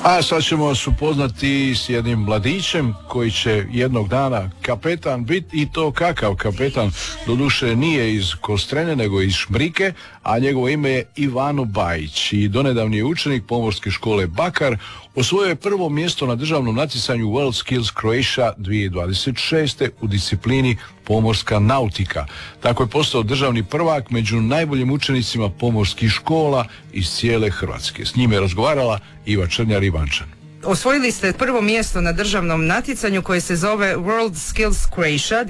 A sad ćemo vas upoznati s jednim mladićem koji će jednog dana kapetan biti, i to kakav kapetan, doduše nije iz Kostrene nego iz Šmrike, a njegovo ime je Ivano Bajić i donedavni je učenik pomorske škole Bakar. Osvojio je prvo mjesto na državnom natjecanju World Skills Croatia 2026. u disciplini pomorska nautika. Tako je postao državni prvak među najboljim učenicima pomorskih škola iz cijele Hrvatske. S njime je razgovarala Iva Črnjar-Ivančan. Osvojili ste prvo mjesto na državnom natjecanju koje se zove World Skills Croatia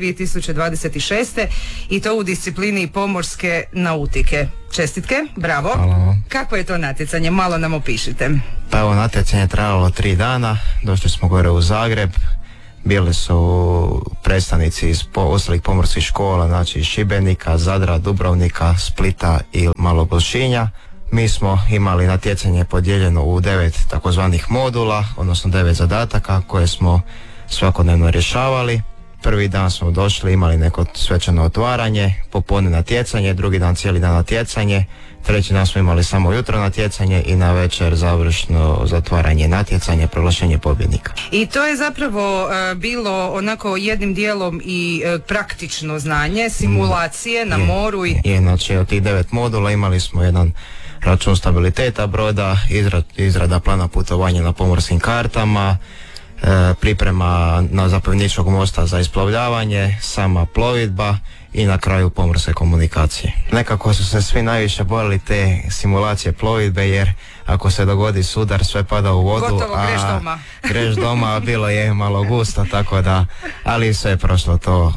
2026. i to u disciplini pomorske nautike. Čestitke, bravo. Hvala. Kako je to natjecanje? Malo nam opišite. Pa evo, natjecanje je trajalo 3 dana, došli smo gore u Zagreb, bili su predstavnici iz ostalih pomorskih škola, znači iz Šibenika, Zadra, Dubrovnika, Splita i Malog Lošinja. Mi smo imali natjecanje podijeljeno u 9 takozvanih modula, odnosno 9 zadataka koje smo svakodnevno rješavali. Prvi dan smo došli, imali neko svečano otvaranje, popodne natjecanje, drugi dan cijeli dan natjecanje, treći dan smo imali samo jutro natjecanje i na večer završno zatvaranje natjecanja, proglašenje pobjednika. I to je zapravo bilo onako jednim dijelom i praktično znanje, simulacije na moru. Znači od tih 9 modula imali smo jedan račun stabiliteta broda, izrada plana putovanja na pomorskim kartama, priprema na zapovjedničkog mosta za isplovljavanje, sama plovidba i na kraju pomorske komunikacije. Nekako su se svi najviše bojali te simulacije plovidbe, jer ako se dogodi sudar sve pada u vodu. Gotovo, greš doma. Greš doma, bilo je malo gusto, tako da, ali sve je prošlo to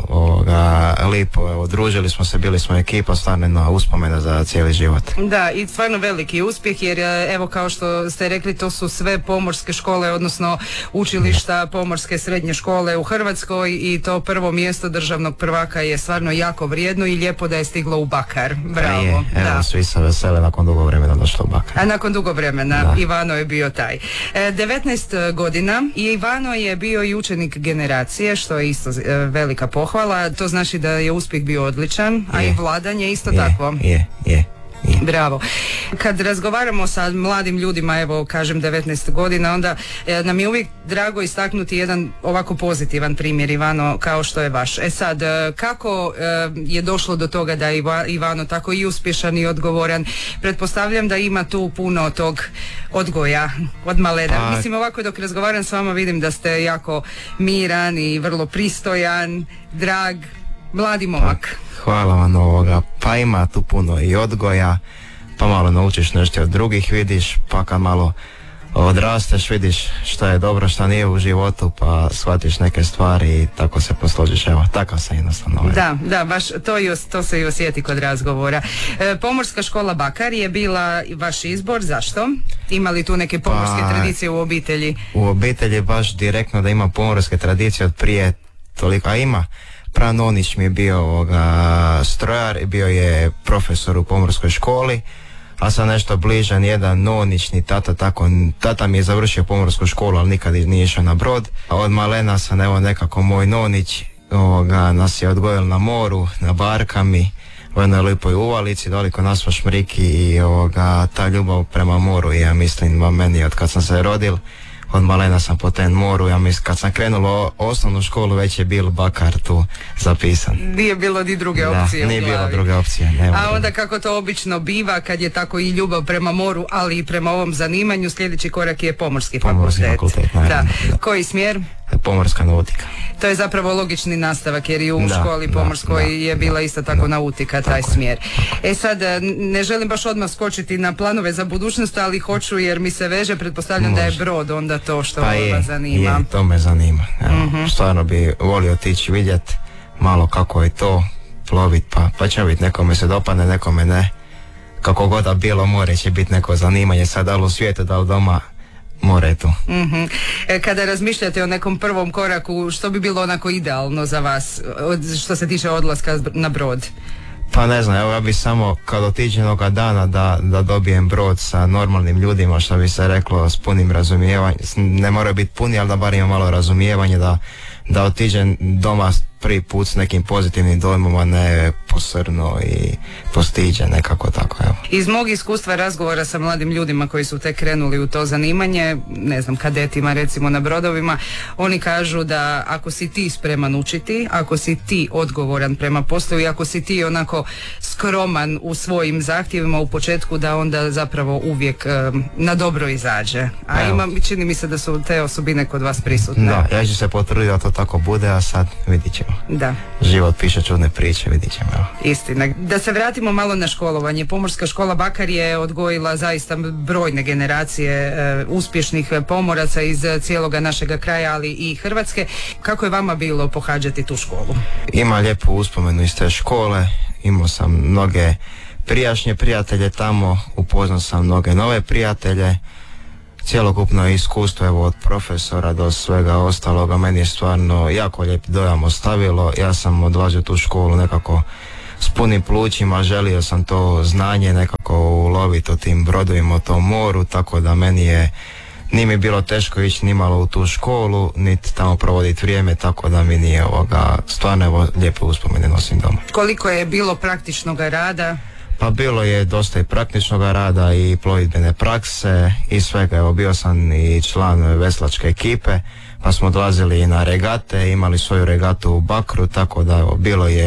lipo. Evo, družili smo se, bili smo ekipa, stvarno uspomena za cijeli život. Da, i stvarno veliki uspjeh, jer evo, kao što ste rekli, to su sve pomorske škole, odnosno učilišta pomorske srednje škole u Hrvatskoj, i to prvo mjesto državnog prvaka je stvarno jako vrijedno i lijepo da je stiglo u Bakar. Bravo. Je, evo, svi se vesele nakon dugo vremena došlo u Bakar. A nakon dugo vremena, da. Ivano je bio taj. 19 godina i Ivano je bio i učenik generacije, što je isto velika pohvala. To znači da je uspjeh bio odličan, a i vladanje isto tako. Je. Bravo. Kad razgovaramo sa mladim ljudima, evo kažem 19 godina, onda nam je uvijek drago istaknuti jedan ovako pozitivan primjer, Ivano, kao što je vaš. Sad, kako je došlo do toga da je Ivano tako i uspješan i odgovoran? Pretpostavljam da ima tu puno tog odgoja od malena. Mislim, ovako dok razgovaram s vama vidim da ste jako miran i vrlo pristojan, drag, mladi momak. Hvala vam ovoga. Pa ima tu puno i odgoja, pa malo naučiš nešto od drugih, vidiš, pa kad malo odrasteš vidiš šta je dobro, šta nije u životu, pa shvatiš neke stvari i tako se posložiš. Evo, takav sam jednostavno. Da, baš to se i osjeti kod razgovora. Pomorska škola Bakar je bila vaš izbor, zašto? Ima li tu neke pomorske tradicije u obitelji? U obitelji baš direktno da ima pomorske tradicije od prije toliko, a ima. Pranonić mi je bio strojar i bio je profesor u pomorskoj školi, a sad nešto bližan jedan nonični tata mi je završio pomorsku školu, ali nikad nije išao na brod. A od malena sam, evo, nekako moj nonić nas je odgojio na moru, na barkami, u jednoj lijepoj uvalici, doliko nas u Šmriki, i ta ljubav prema moru, ja mislim, meni od kad sam se rodil, od malena sam po ten moru, ja mislim, kad sam krenulo osnovnu školu već je bil Bakar tu zapisan. Nije bilo ni druge opcije u glavi. Nije bilo druge opcije. A onda kako to obično biva, kad je tako i ljubav prema moru, ali i prema ovom zanimanju, sljedeći korak je pomorski fakultet. Da. Koji smjer? Pomorska nautika. To je zapravo logični nastavak, jer i u školi pomorskoj je bila isto tako nautika, taj smjer. Sad, ne želim baš odmah skočiti na planove za budućnost, ali hoću, jer mi se veže, pretpostavljam da je brod onda to što vas zanima. To me zanima. Stvarno bi volio otići vidjeti malo kako je to plovit, pa će biti, nekome se dopadne, nekome ne. Kako god da bilo, more će biti neko zanimanje, sad da li u svijetu, da li doma, more je tu. Kada razmišljate o nekom prvom koraku, što bi bilo onako idealno za vas što se tiče odlaska na brod? Pa ne znam, evo, ja bi samo kad otiđe jednoga dana da dobijem brod sa normalnim ljudima, što bi se reklo, s punim razumijevanjem, ne moraju biti puni, ali da bar ima malo razumijevanje, da otiđem doma prvi put s nekim pozitivnim dojmom, a ne posrno i postiđe, nekako tako, evo. Iz mog iskustva razgovora sa mladim ljudima koji su tek krenuli u to zanimanje, ne znam, kadetima recimo na brodovima, oni kažu da ako si ti spreman učiti, ako si ti odgovoran prema poslu i ako si ti onako skroman u svojim zahtjevima u početku, da onda zapravo uvijek na dobro izađe. A čini mi se da su te osobine kod vas prisutne. Da, ja ću se potruditi da to tako bude, a sad vidit ćemo. Da. Život piše čudne priče, vidit ćemo. Evo. Istina. Da se vratimo malo na školovanje. Pomorska škola Bakar je odgojila zaista brojne generacije uspješnih pomoraca iz cijeloga našega kraja, ali i Hrvatske. Kako je vama bilo pohađati tu školu? Ima lijepu uspomenu iz te škole, imao sam mnoge prijašnje prijatelje tamo, upoznao sam mnoge nove prijatelje, cjelokupno iskustvo, evo, od profesora do svega ostaloga, meni je stvarno jako lijep dojam ostavilo. Ja sam odlazio tu školu nekako s punim plućima, želio sam to znanje nekako uloviti o tim brodovima, o tom moru, tako da nije mi bilo teško ići nimalo u tu školu, niti tamo provoditi vrijeme, tako da mi nije stvarno, evo, lijepo uspomene nosim doma. Koliko je bilo praktičnog rada? Pa bilo je dosta i praktičnog rada i plovidbene prakse i svega. Evo, bio sam i član veslačke ekipe, pa smo odlazili i na regate, imali svoju regatu u Bakru, tako da, evo, bilo je